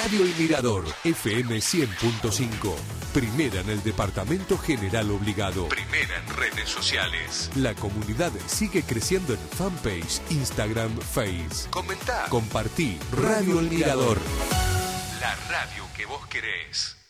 Radio El Mirador, FM 100.5. Primera en el Departamento General Obligado. Primera en redes sociales. La comunidad sigue creciendo en fanpage, Instagram, Face. Comentá, compartí. Radio El Mirador. La radio que vos querés.